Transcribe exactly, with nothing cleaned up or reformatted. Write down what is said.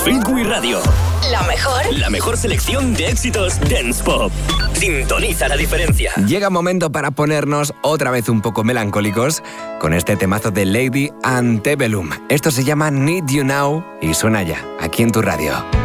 Freeway Radio. La mejor. La mejor selección de éxitos dance pop. Sintoniza la diferencia. Llega momento para ponernos otra vez un poco melancólicos con este temazo de Lady Antebellum. Esto se llama Need You Now y suena ya aquí en tu radio.